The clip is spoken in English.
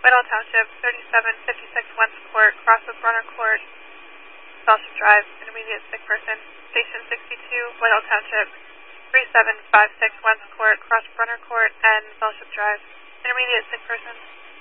Whitehall Township, 3756 West Court, cross with Brunner Court, Fellowship Drive, intermediate sick person. Station 62, Whitehall Township, 3756 West Court, cross Brunner Court and Fellowship Drive, intermediate sick person.